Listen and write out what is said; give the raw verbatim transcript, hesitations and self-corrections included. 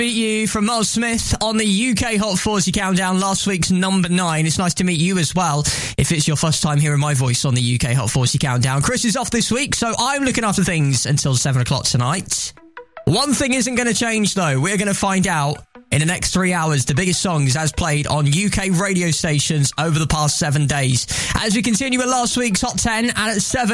Meet you from Miles Smith on the U K Hot forty Countdown, last week's number nine. It's nice to meet you as well, if it's your first time hearing my voice on the U K Hot forty Countdown. Chris is off this week, so I'm looking after things until seven o'clock tonight. One thing isn't going to change, though. We're going to find out in the next three hours the biggest songs as played on U K radio stations over the past seven days. As we continue with last week's Hot ten, and at seven...